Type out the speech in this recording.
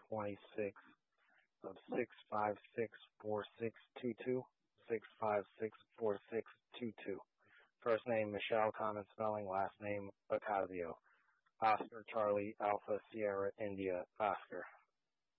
26 of 6564622, 6564622. First name Michelle, common spelling, last name Ocasio. Oscar Charlie Alpha Sierra India Oscar.